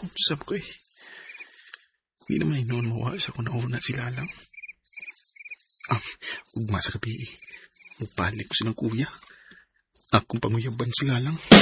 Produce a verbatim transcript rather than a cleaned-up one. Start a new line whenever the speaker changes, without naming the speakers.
kung sab ko eh. Hindi naman inoon mawas ako nauna sila lang. Ah, ugma sa gabi eh. Mupalik ko silang kuya. Akong panguyaban sila lang.